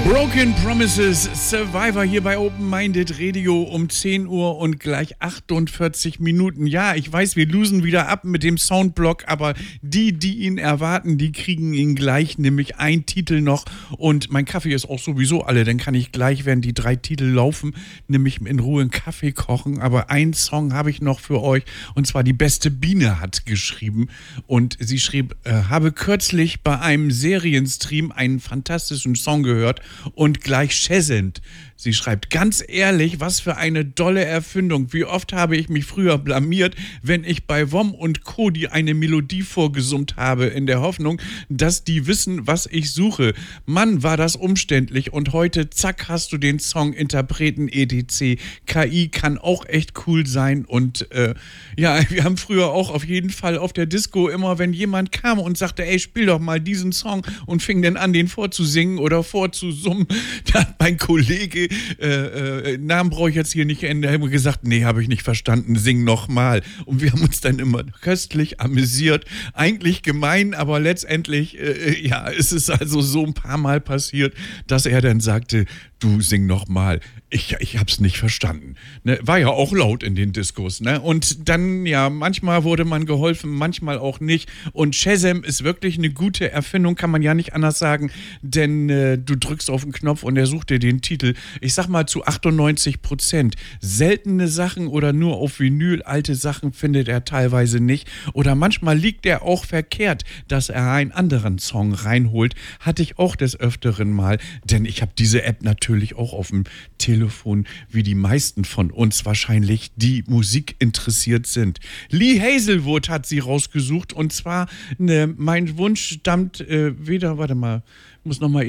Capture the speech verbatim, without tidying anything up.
Broken Promises, Survivor hier bei Open Minded Radio um zehn Uhr und gleich achtundvierzig Minuten. Ja, ich weiß, wir losen wieder ab mit dem Soundblock, aber die, die ihn erwarten, die kriegen ihn gleich, nämlich ein Titel noch. Und mein Kaffee ist auch sowieso alle, dann kann ich gleich, während die drei Titel laufen, nämlich in Ruhe einen Kaffee kochen. Aber einen Song habe ich noch für euch, und zwar die beste Biene hat geschrieben. Und sie schrieb, äh, habe kürzlich bei einem Serienstream einen fantastischen Song gehört und gleich schätzend. Sie schreibt, ganz ehrlich, was für eine dolle Erfindung. Wie oft habe ich mich früher blamiert, wenn ich bei W O M und Co. die eine Melodie vorgesummt habe, in der Hoffnung, dass die wissen, was ich suche. Mann, war das umständlich. Und heute, zack, hast du den Song, Interpreten, et cetera. K I kann auch echt cool sein. Und äh, ja, wir haben früher auch auf jeden Fall auf der Disco immer, wenn jemand kam und sagte, ey, spiel doch mal diesen Song, und fing dann an, den vorzusingen oder vorzusummen, da hat mein Kollege, Äh, äh, Namen brauche ich jetzt hier nicht ändern, haben wir gesagt, nee, habe ich nicht verstanden, sing nochmal. Und wir haben uns dann immer köstlich amüsiert. Eigentlich gemein, aber letztendlich, äh, ja, ist es also so ein paar Mal passiert, dass er dann sagte, du sing nochmal. Ich, ich hab's nicht verstanden. Ne? War ja auch laut in den Diskos. Ne? Und dann, ja, manchmal wurde man geholfen, manchmal auch nicht. Und Shazam ist wirklich eine gute Erfindung, kann man ja nicht anders sagen, denn äh, du drückst auf den Knopf und er sucht dir den Titel. Ich sag mal zu achtundneunzig Prozent. Seltene Sachen oder nur auf Vinyl, alte Sachen findet er teilweise nicht. Oder manchmal liegt er auch verkehrt, dass er einen anderen Song reinholt. Hatte ich auch des Öfteren mal, denn ich habe diese App natürlich auch auf dem Telefon, wie die meisten von uns wahrscheinlich, die Musik interessiert sind. Lee Hazelwood hat sie rausgesucht, und zwar, ne, mein Wunsch stammt äh, wieder, warte mal, muss noch mal